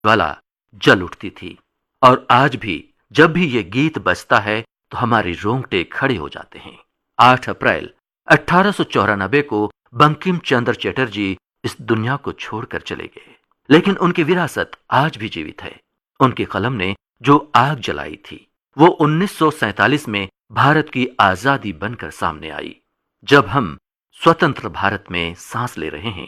ज्वाला जल उठती थी। और आज भी जब भी ये गीत बजता है तो हमारे रोंगटे खड़े हो जाते हैं। 8 अप्रैल 1894 को बंकिम चंद्र चटर्जी इस दुनिया को छोड़कर चले गए, लेकिन उनकी विरासत आज भी जीवित है। उनकी कलम ने जो आग जलाई थी वो 1947 में भारत की आजादी बनकर सामने आई। जब हम स्वतंत्र भारत में सांस ले रहे हैं